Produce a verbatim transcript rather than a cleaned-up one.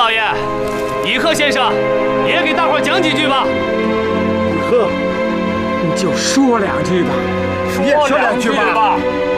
老爷，以鹤先生也给大伙讲几句吧。 以鹤，你就说两句吧， 也说两句吧。